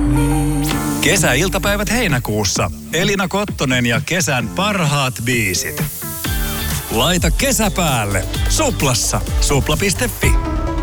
Kesäiltapäivät heinäkuussa. Elina Kottonen ja kesän parhaat biisit. Laita kesä päälle. Suplassa. Supla.fi.